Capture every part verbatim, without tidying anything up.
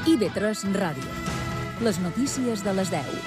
I V tres Ràdio. Les notícies de les deu.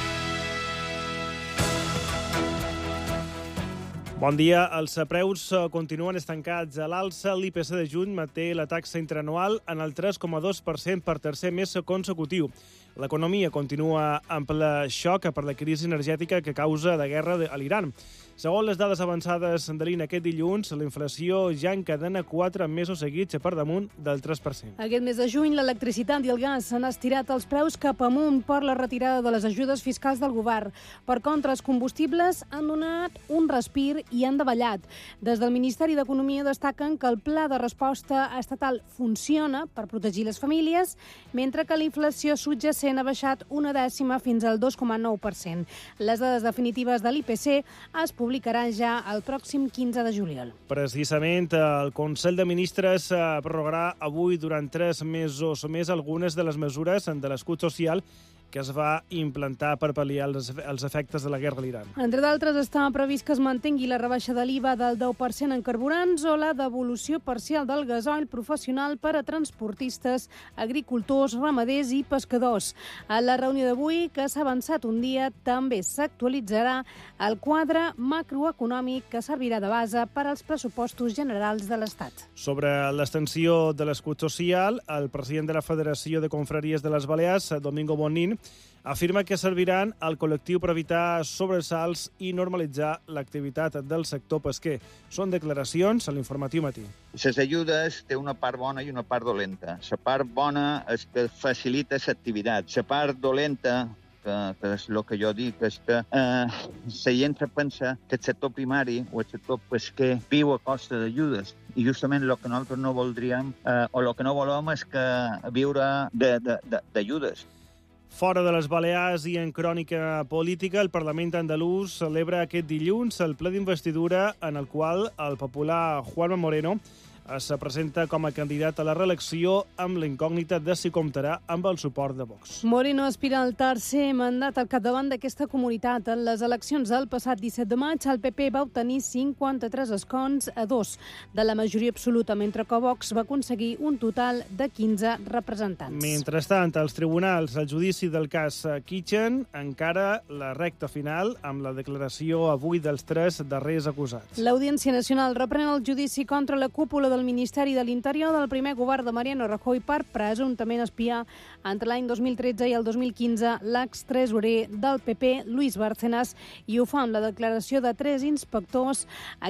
Bon dia. Els preus continuen estancats a l'alça. L'I P C de juny manté la taxa interanual en el tres coma dos per cent per tercer mes consecutiu. L'economia continua en ple xoc per la crisi energètica que causa la guerra a l'Iran. Segons les dades avançades de l'I N E aquest dilluns, la inflació ja encadena quatre mesos seguits per damunt del tres per cent. Aquest mes de juny, l'electricitat i el gas s'han estirat els preus cap amunt per la retirada de les ajudes fiscals del govern. Per contra, els combustibles han donat un respir i han davallat. Des del Ministeri d'Economia destaquen que el pla de resposta estatal funciona per protegir les famílies, mentre que la inflació subjacent ha baixat una dècima fins al dos coma nou per cent. Les dades definitives de l'I P C es publicaran ja el pròxim quinze de juliol. Precisament, el Consell de Ministres prorrogarà avui durant tres mesos més algunes de les mesures de l'escut social que es va implantar per pal·liar els efectes de la guerra a l'Iran. Entre d'altres, està previst que es mantengui la rebaixa de l'I V A del deu per cent en carburants o la devolució parcial del gasoil professional per a transportistes, agricultors, ramaders i pescadors. A la reunió d'avui, que s'ha avançat un dia, també s'actualitzarà el quadre macroeconòmic que servirà de base per als pressupostos generals de l'Estat. Sobre l'extensió de l'escut social, el president de la Federació de Confraries de les Balears, Domingo Bonin, afirma que serviran al col·lectiu per evitar sobresalts i normalitzar l'activitat del sector pesquer. Són declaracions a l'Informatiu Matí. Les ajudes té una part bona i una part dolenta. La part bona és que facilita l'activitat. La part dolenta, que, que és el que jo dic, és que eh, la gent pensa que el sector primari o el sector pesquer viu a costa d'ajudes. I justament el que nosaltres no voldríem eh, o el que no volem és que viure d'ajudes. Fora de les Balears i en crònica política, el Parlament andalús celebra aquest dilluns el ple d'investidura en el qual el popular Juanma Moreno es presenta com a candidat a la reelecció amb la incògnita de si comptarà amb el suport de Vox. Moreno aspira al tercer mandat al capdavant d'aquesta comunitat. En les eleccions del passat disset de maig, el P P va obtenir cinquanta-tres escons a dos de la majoria absoluta, mentre que Vox va aconseguir un total de quinze representants. Mentrestant, als tribunals, el judici del cas Kitchen encara la recta final amb la declaració avui dels tres darrers acusats. L'Audiència Nacional reprèn el judici contra la cúpula del Ministeri de l'Interior del primer govern de Mariano Rajoy per presumptament espiar entre l'any dos mil tretze i el dos mil quinze l'extresorer del P P, Luis Bárcenas, i ho fa amb la declaració de tres inspectors